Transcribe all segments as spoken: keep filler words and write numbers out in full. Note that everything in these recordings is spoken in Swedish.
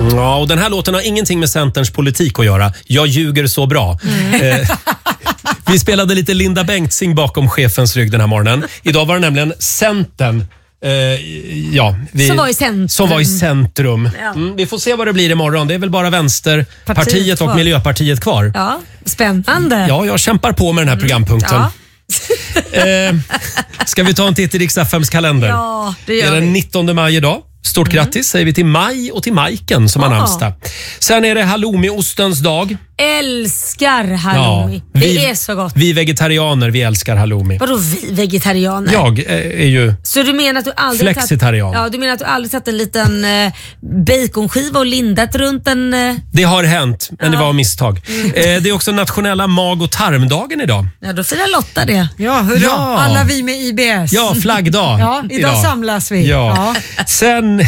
Ja, och den här låten har ingenting med Centerns politik att göra. Jag ljuger så bra. Mm. Eh, vi spelade lite Linda Bengtzing bakom chefens rygg den här morgonen. Idag var det nämligen Centern Uh, ja, vi, som var i centrum. Som var i centrum. Ja. Mm, vi får se vad det blir imorgon. Det är väl bara Vänsterpartiet och Miljöpartiet kvar. Ja, spännande. Ja, jag kämpar på med den här programpunkten. Mm, ja. uh, ska vi ta en titt i Rix F M:s kalender? Ja, det gör det är den vi. nittonde maj idag. Stort mm. grattis säger vi till Maj och till Majken som har namnsdag. Sen är det halloumiostens dag. Älskar halloumi. Ja, vi, det är så gott. Vi vegetarianer, vi älskar halloumi. Vadå vi vegetarianer? Jag är, är ju så du menar att du aldrig flexitarian. Tatt, ja, du menar att du aldrig satt en liten eh, baconskiva och lindat runt en... Eh... Det har hänt, men ja. det var misstag. Mm. Eh, det är också nationella mag- och tarmdagen idag. Ja, då firar Lotta det. Ja, hurra. Ja. Alla vi med I B S. Ja, flaggdag. Ja, idag, idag samlas vi. Ja. Ja. Sen...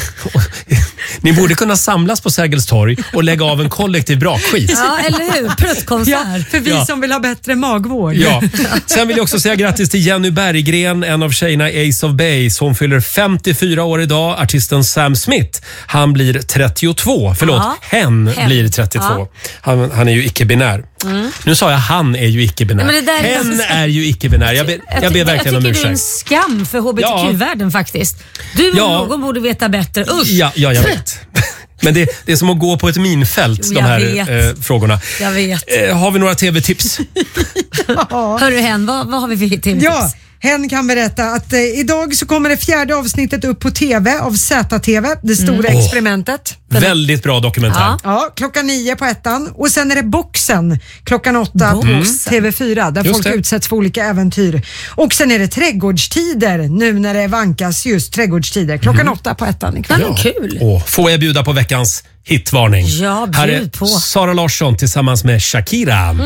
Ni borde kunna samlas på Sergels torg och lägga av en kollektiv brakskit. Ja, eller hur? Pruttkonsert. Ja, för vi ja. som vill ha bättre magvård. Ja. Sen vill jag också säga grattis till Jenny Berggren, en av tjejerna i Ace of Base. Hon fyller femtiofyra år idag. Artisten Sam Smith, han blir trettiotvå. Förlåt, ja. hen, hen blir trettiotvå. Ja. Han, han är ju icke-binär. Mm. Nu sa jag han är ju icke-binär. Nej, men hen är, så... är ju icke-binär. Jag ber, jag ber verkligen om ursäkt. Jag tycker det är en skam för H B T Q-världen ja. faktiskt. Du och ja. någon borde veta bättre. Usch. Ja, ja jag vet. Men det, det är som att gå på ett minfält, de här eh, frågorna. Jag vet. Eh, har vi några tv-tips? ja. Hörru hen, vad, vad har vi för tv-tips? Ja. Hen kan berätta att eh, idag så kommer det fjärde avsnittet upp på tv av Z T V, det stora mm. experimentet. Oh, väldigt bra dokumentär. Ja. ja, klockan nio på ettan. Och sen är det Boxen klockan åtta mm. på T V fyra där just folk det. utsätts för olika äventyr. Och sen är det Trädgårdstider nu när det vankas just Trädgårdstider klockan mm. åtta på ettan ikväll. Ja. Kul. Oh, får jag bjuda på veckans hitvarning? Ja, bjud Här är på. Sara Larsson tillsammans med Shakira. Mm.